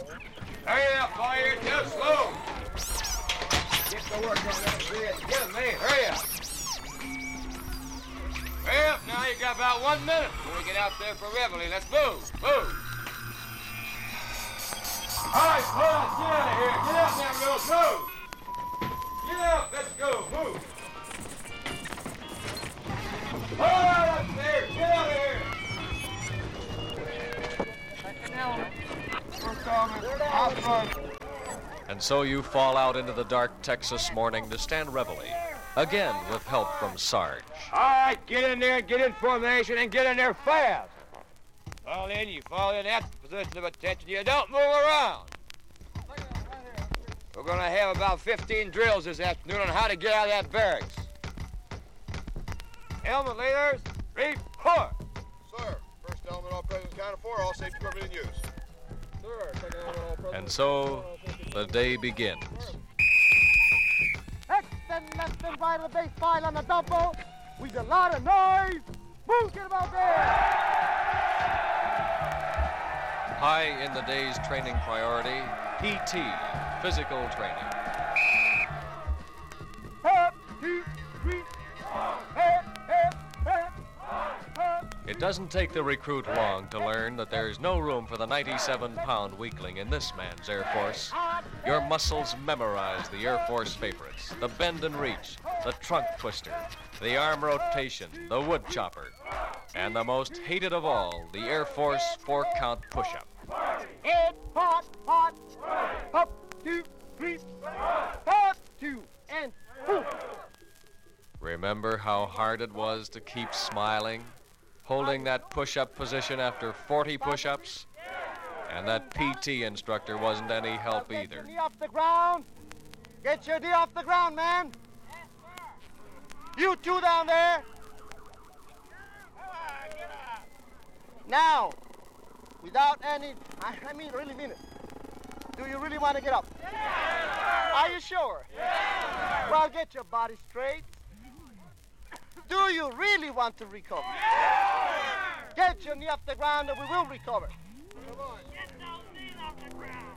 Hurry up, boy, you're too slow. Get to work on that bridge. Get him, man. Hurry up. Hurry up now. You got about 1 minute before we get out there for reveille. Let's move. Move. All right, boys, get out of here. Get out now, girls. Move. Get out. Let's go. Move. All right, up there. Get out of here. And so you fall out into the dark Texas morning to stand reveille, again with help from Sarge. All right, get in there, get in formation, and get in there fast. Fall in, you fall in that position of attention. You don't move around. We're going to have about 15 drills this afternoon on how to get out of that barracks. Element leaders, report. Sir, first element, all presence counted for, all safety equipment in use. And so the day begins. Extend left and right of the base file on the dumpo. With a lot of noise. Move, get about there. High in the day's training priority, PT, physical training. Up, 2, 3, It doesn't take the recruit long to learn that there's no room for the 97-pound weakling in this man's Air Force. Your muscles memorize the Air Force favorites, the bend and reach, the trunk twister, the arm rotation, the wood chopper, and the most hated of all, the Air Force 4-count push-up. Head, hot, hot. Up, 2, 3, up, 2, and 2. Remember how hard it was to keep smiling, holding that push-up position after 40 push-ups? And that PT instructor wasn't any help either. Get your knee off the ground. Get your knee off the ground, man. You two down there. Now, without any, I really mean it. Do you really want to get up? Are you sure? Well, get your body straight. Do you really want to recover? Get your knee off the ground and we will recover. Get those knees off the ground.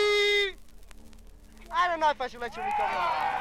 I don't know if I should let you recover.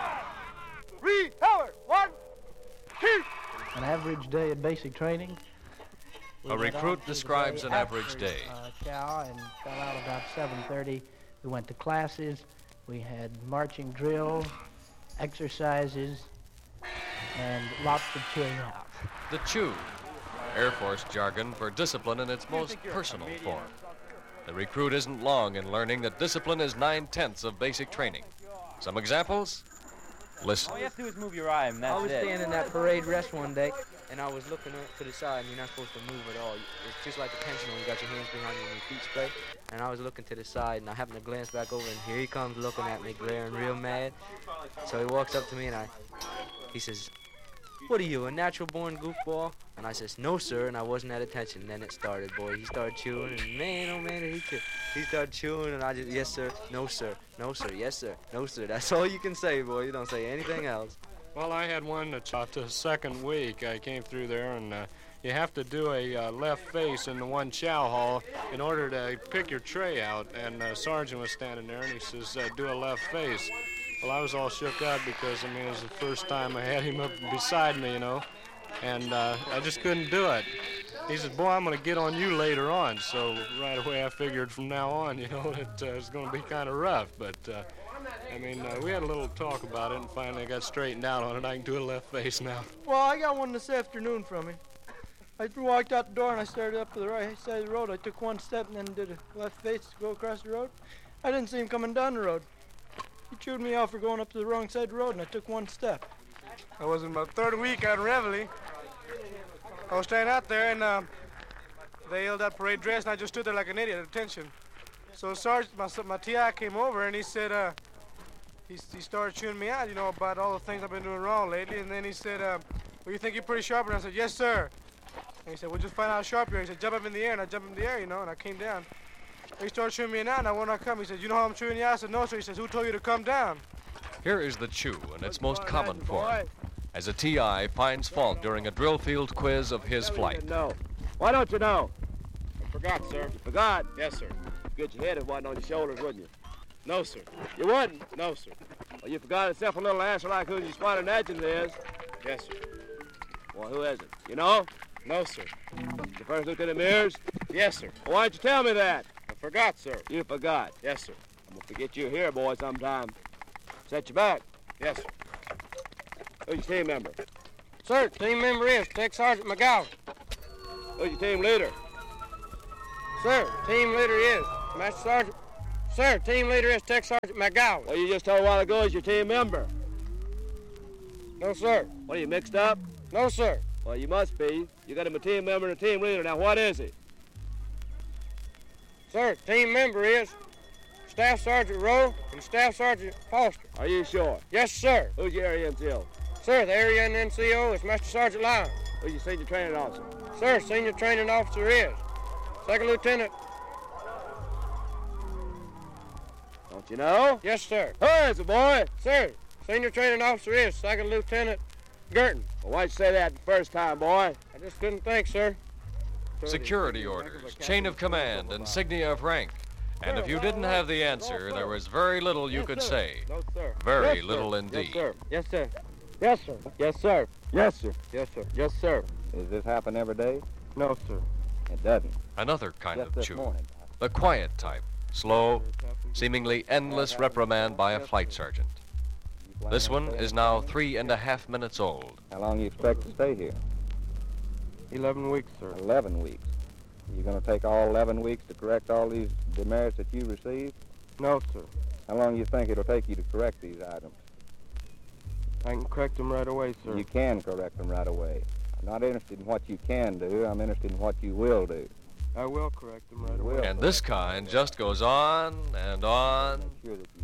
Recover. 1, 2. An average day at basic training. A recruit describes an average day. Chow and got out about 7:30. We went to classes. We had marching drill, exercises, and lots of chewing out. The chew, Air Force jargon for discipline in its most personal form. The recruit isn't long in learning that discipline is 9/10 of basic training. Some examples? Listen. All you have to do is move your eye, and that's it. I was standing in that parade rest one day, and I was looking up to the side, and you're not supposed to move at all. It's just like a pension when you got your hands behind you and your feet straight. And I was looking to the side, and I happened to glance back over, and here he comes looking at me, glaring real mad. So he walks up to me, and he says, "What are you, a natural-born goofball?" And I says, "No, sir," and I wasn't at attention. And then it started, boy. He started chewing, and man, oh, man, he started chewing, and I just, "Yes, sir, no, sir, no, sir, yes, sir, no, sir." That's all you can say, boy. You don't say anything else. Well, I had one that's about the second week. I came through there, and you have to do a left face in the one chow hall in order to pick your tray out. And Sergeant was standing there, and he says, "Do a left face." Well, I was all shook up because, it was the first time I had him up beside me, and I just couldn't do it. He said, "Boy, I'm going to get on you later on." So right away I figured from now on, it was going to be kind of rough. But, we had a little talk about it, and finally I got straightened out on it. I can do a left face now. Well, I got one this afternoon from him. I walked out the door and I started up to the right side of the road. I took one step and then did a left face to go across the road. I didn't see him coming down the road. He chewed me out for going up to the wrong side of the road, and I took one step. I was in my third week at reveille. I was standing out there, and they yelled out parade dress, and I just stood there like an idiot at attention. So Sergeant, my TI came over, and he said, he started chewing me out, about all the things I've been doing wrong lately. And then he said, "Well, you think you're pretty sharp?" And I said, "Yes, sir." And he said, "Well, just find out how sharp you are." He said, "Jump up in the air," and I jumped in the air, and I came down. He started chewing me out, and I would not come. He said, "You know how I'm chewing you out?" I said, "No, sir." He says, "Who told you to come down?" Here is the chew in its most common form, as a TI finds fault during a drill field quiz of his flight. No. Why don't you know? I forgot, sir. Forgot? Yes, sir. get your head if it wasn't on your shoulders, wouldn't you? No, sir. You wouldn't? No, sir. Well, you forgot yourself a little answer like who your spotted adjutant is. Yes, sir. Well, who is it? You know? No, sir. You first looked in the mirrors? Yes, sir. Well, why don't you tell me that? I forgot, sir. You forgot. Yes, sir. I'm going to forget you here, boy, sometime. Set you back. Yes, sir. Who's your team member? Sir, team member is Tech Sergeant McGowan. Who's your team leader? Sir, team leader is Master Sergeant. Sir, team leader is Tech Sergeant McGowan. Well, you just told a while ago is your team member. No, sir. What, are you mixed up? No, sir. Well, you must be. You got him a team member and a team leader. Now, what is he? Sir, team member is Staff Sergeant Rowe and Staff Sergeant Foster. Are you sure? Yes, sir. Who's your area NCO? Sir, the area NCO is Master Sergeant Lyons. Who's your senior training officer? Sir, senior training officer is Second Lieutenant. Don't you know? Yes, sir. Who is it, boy? Sir, senior training officer is Second Lieutenant Girton. Well, why'd you say that the first time, boy? I just couldn't think, sir. Security orders, chain of command, insignia of rank. And if you didn't have the answer, there was very little you could say. No, sir. Very Yes, little sir. indeed. Yes, sir. Yes, sir. Yes, sir. Yes, sir. Yes, sir. Yes, sir. Yes, sir. Does this happen every day? No, sir. It doesn't. Another kind Just of this chew. morning. The quiet type. Slow, seemingly endless reprimand by a flight sergeant. This one is now 3.5 minutes old. How long you expect to stay here? 11 weeks, sir. 11 weeks. You going to take all 11 weeks to correct all these demerits that you received? No, sir. How long you think it'll take you to correct these items? I can correct them right away, sir. You can correct them right away. I'm not interested in what you can do. I'm interested in what you will do. I will correct them right You away. will And correct this them. kind just goes on and on. Make sure that